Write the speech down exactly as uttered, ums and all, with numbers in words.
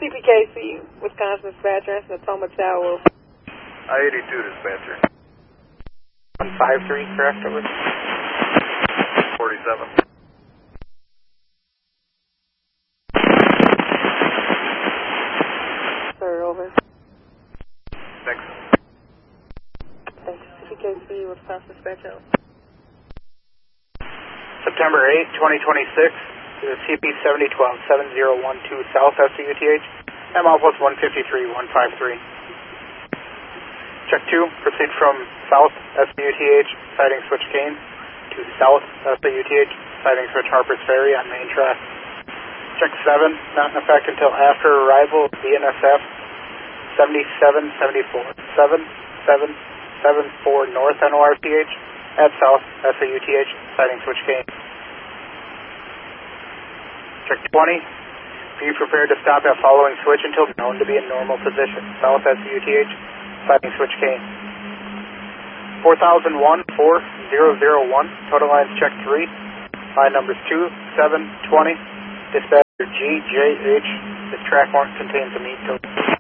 C P K C, Wisconsin dispatcher, Natoma Tower. I eighty-two dispatcher. one five three, correct, over? forty-seven. Sir, over. Thanks. Thanks. C P K C, Wisconsin dispatcher. September eighth, twenty twenty-six, to the C P seventy twelve, seven zero one two South S C U T H, M outpost one fifty-three, one five three. Check two, proceed from South S C U T H, sighting switch Kane, to South S C U T H, sighting switch Harper's Ferry on main track. Check seven, not in effect until after arrival of B N S F seventy-seven seventy-four, seven seven seven four North N O R P H, at South S A U T H, sighting switch Kane. Check twenty, be prepared to stop at following switch until known to be in normal position. South S A U T H, sighting switch Kane. four thousand one, four thousand one, total lines check three, line numbers two, seven, twenty, dispatcher G J H, this track mark contains a meet code.